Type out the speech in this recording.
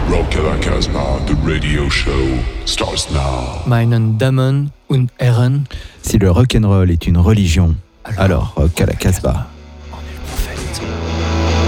Rock à la Casbah, the radio show starts now. Meinen Damen und Herren. Si le rock'n'roll est une religion, alors rock à la Casbah.